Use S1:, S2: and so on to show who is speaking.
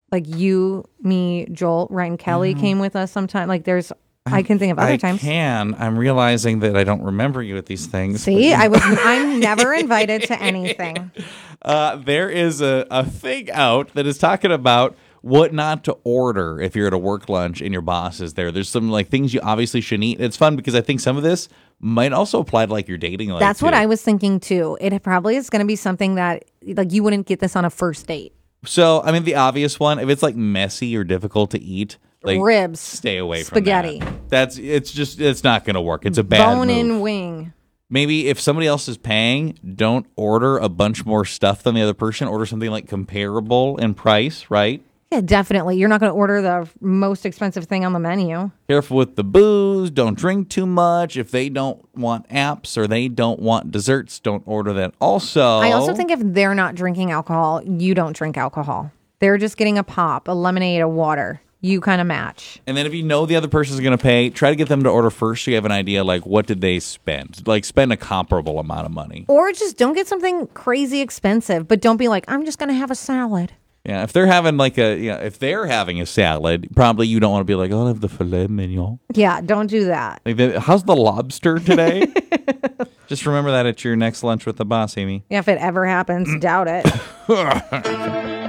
S1: Like you, me, Joel, Ryan Kelly came with us sometime. Like I can think of other times.
S2: I'm realizing that I don't remember you at these things.
S1: See, I'm never invited to anything.
S2: There is a thing out that is talking about what not to order if you're at a work lunch and your boss is there. There's some like things you obviously shouldn't eat. It's fun because I think some of this might also apply to like your dating life.
S1: That's what I was thinking too. It probably is going to be something that like you wouldn't get this on a first date.
S2: So, I mean, the obvious one, if it's like messy or difficult to eat, like
S1: ribs,
S2: stay away
S1: spaghetti.
S2: From that. It's not going to work. It's a bad
S1: bone-in wing.
S2: Maybe if somebody else is paying, don't order a bunch more stuff than the other person. Order something like comparable in price, right?
S1: Yeah, definitely. You're not going to order the most expensive thing on the menu.
S2: Careful with the booze. Don't drink too much. If they don't want apps or they don't want desserts, don't order that.
S1: I also think if they're not drinking alcohol, you don't drink alcohol. They're just getting a pop, a lemonade, a water. You kind of match.
S2: And then if you know the other person's going to pay, try to get them to order first so you have an idea, like, what did they spend? Like, spend a comparable amount of money.
S1: Or just don't get something crazy expensive, but don't be like, I'm just going to have a salad.
S2: Yeah, if they're having if they're having a salad, probably you don't want to be like, I'll have the filet mignon.
S1: Yeah, don't do that.
S2: Like, how's the lobster today? Just remember that at your next lunch with the boss, Amy.
S1: Yeah, if it ever happens, doubt it.